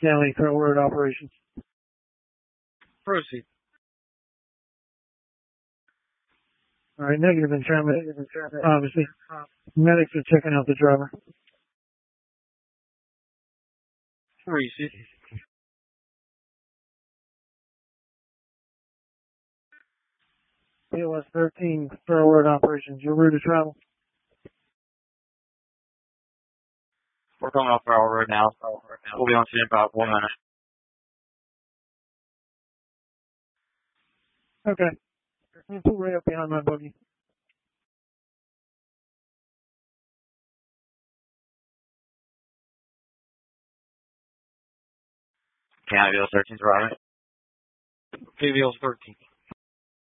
County railroad operations. Proceed. All right, negative entrapment. Obviously, medics are checking out the driver. Proceed. POS 13 railroad operations. Your route of travel. We're coming off railroad now. We'll be on scene in about 1 minute. Okay. You pull right up behind my buggy. County Bill 13's right. PBL 13.